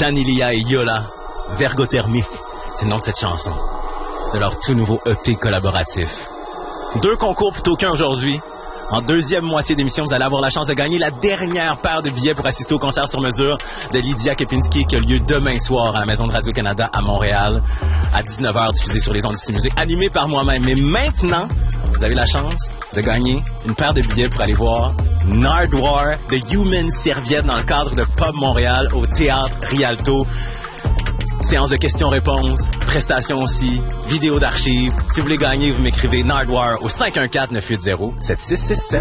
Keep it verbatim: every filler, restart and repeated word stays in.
Danilia et Yola, Vergothermique, c'est le nom de cette chanson, de leur tout nouveau E P collaboratif. Deux concours plutôt qu'un aujourd'hui. En deuxième moitié d'émission, vous allez avoir la chance de gagner la dernière paire de billets pour assister au concert sur mesure de Lydia Kepinski qui a lieu demain soir à la Maison de Radio-Canada à Montréal à dix-neuf heures, diffusé sur les ondes d'ici musique, animé par moi-même. Mais maintenant, vous avez la chance de gagner une paire de billets pour aller voir Nardwuar de Human Serviette dans le cadre de Pub Montréal au Théâtre Rialto. Séance de questions-réponses, prestations aussi, vidéos d'archives. Si vous voulez gagner, vous m'écrivez Nardwuar au cinq un quatre, neuf huit zéro, sept six six sept.